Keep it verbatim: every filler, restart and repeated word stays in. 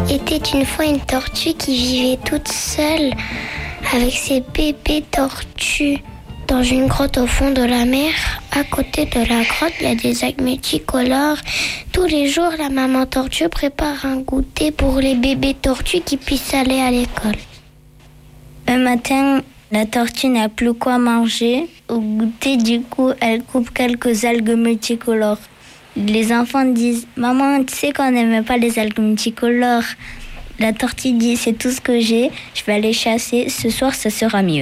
était une fois une tortue qui vivait toute seule avec ses bébés tortues dans une grotte au fond de la mer. À côté de la grotte, il y a des algues multicolores. Tous les jours, la maman tortue prépare un goûter pour les bébés tortues qui puissent aller à l'école. Un matin, la tortue n'a plus quoi manger. Au goûter, du coup, elle coupe quelques algues multicolores. Les enfants disent « Maman, tu sais qu'on n'aimait pas les algues multicolores ?» La tortue dit « C'est tout ce que j'ai, je vais aller chasser, ce soir ça sera mieux. »